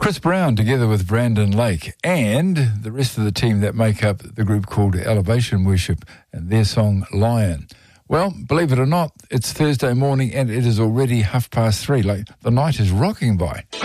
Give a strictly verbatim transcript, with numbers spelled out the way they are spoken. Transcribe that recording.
Chris Brown together with Brandon Lake and the rest of the team that make up the group called Elevation Worship and their song Lion. Well, believe it or not, it's Thursday morning and it is already half past three. Like, the night is rocking by.